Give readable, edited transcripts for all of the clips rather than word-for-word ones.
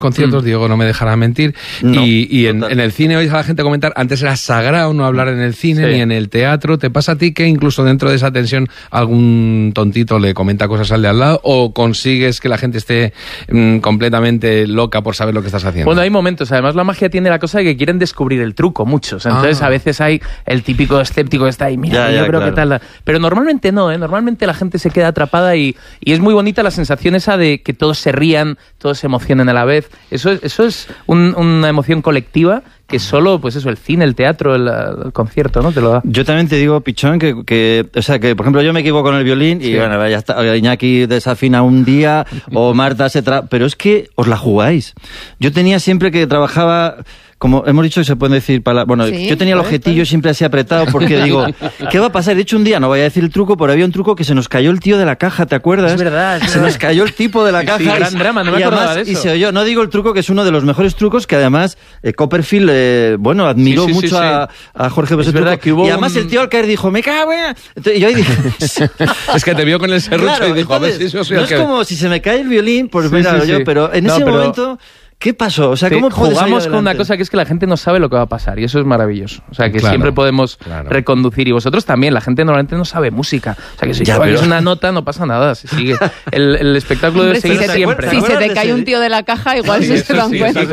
conciertos, Diego no me dejará mentir, no, y en el cine oyes a la gente comentar, antes era sagrado no hablar en el cine ni en el teatro. ¿Te pasa a ti que incluso dentro de esa tensión algún tontito le comenta cosas al de al lado, o consigues que la gente esté completamente loca por saber lo que estás haciendo? Bueno, hay momentos, además la magia tiene la cosa de que quieren descubrir el truco, muchos, entonces a veces hay el típico escéptico que está ahí, mira, yo creo que tal, pero normalmente no, normalmente la gente se queda atrapada y es muy bonita la sensación esa de que todos se rían, todos se emocionen a la vez. Eso es una emoción colectiva que solo, pues eso, el cine, el teatro, el concierto, ¿no? Te lo da. Yo también te digo, Pichón, que o sea, que por ejemplo yo me equivoco con el violín y bueno, ya está, Iñaki desafina un día o Marta pero es que os la jugáis. Yo tenía siempre que trabajaba... Como hemos dicho, se pueden decir palabras... Bueno, yo tenía el objetillo siempre así apretado porque digo, ¿qué va a pasar? De hecho, un día, no voy a decir el truco, pero había un truco que se nos cayó el tío de la caja, ¿te acuerdas? Es verdad. Se nos cayó el tipo de la caja. Sí, gran drama, no me acordaba de eso. Y se oyó, no digo el truco, que es uno de los mejores trucos, que además Copperfield, admiró mucho a Jorge Bosch. Es verdad que hubo y además el tío al caer dijo, me cago en... Entonces, yo ahí dije... Es que te vio con el serrucho y dijo, a ver si eso soy no es como si se me cae el violín, pues mira, yo, pero en ese momento... ¿Qué pasó? O sea, ¿cómo jugamos con una cosa que es que la gente no sabe lo que va a pasar y eso es maravilloso. O sea, que siempre podemos reconducir y vosotros también. La gente normalmente no sabe música. O sea, que si es una nota no pasa nada. Se sigue. El espectáculo debe seguir siempre. Si se te cae un tío de la caja, igual se dan cuenta.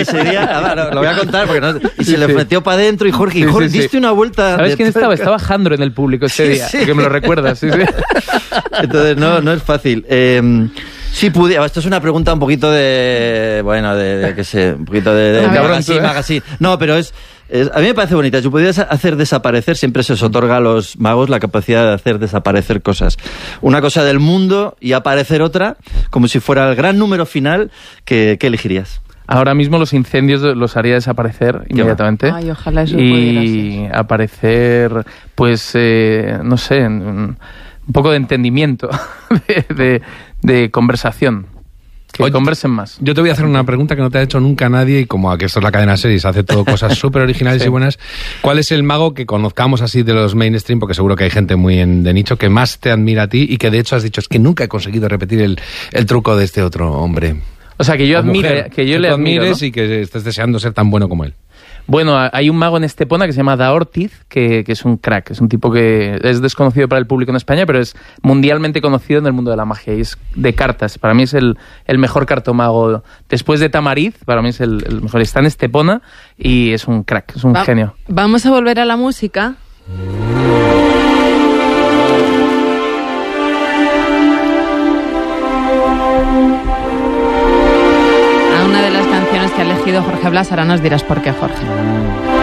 Lo voy a contar porque y se le metió para adentro y Jorge, diste una vuelta. ¿Sabes quién estaba? Estaba Jandro en el público ese día. Que me lo recuerdas. Entonces no es fácil. Sí, esto es una pregunta un poquito de... Bueno, qué sé, un poquito de magazine. No, pero a mí me parece bonita. Si pudieras hacer desaparecer, siempre se os otorga a los magos la capacidad de hacer desaparecer cosas. Una cosa del mundo y aparecer otra, como si fuera el gran número final, ¿qué elegirías? Ahora mismo los incendios los haría desaparecer inmediatamente. Ay, ojalá eso pudiera ser. Y aparecer, pues, no sé, un poco de entendimiento, de conversación. Que conversen más. Yo te voy a hacer una pregunta que no te ha hecho nunca nadie, y como aquí esto es la cadena SER y se hace todo cosas súper originales y buenas, ¿cuál es el mago que conozcamos así de los mainstream, porque seguro que hay gente muy de nicho, que más te admira a ti y que de hecho has dicho, es que nunca he conseguido repetir el truco de este otro hombre? O sea, que yo admire, que yo le admires, ¿no? Y que estés deseando ser tan bueno como él. Bueno, hay un mago en Estepona que se llama Da Ortiz, que es un crack, es un tipo que es desconocido para el público en España, pero es mundialmente conocido en el mundo de la magia, y es de cartas. Para mí es el mejor cartomago. Después de Tamariz, para mí es el mejor. Está en Estepona y es un crack, es un genio. Vamos a volver a la música. A una de las canciones que ha elegido Jorge Blas, ahora nos dirás por qué, Jorge.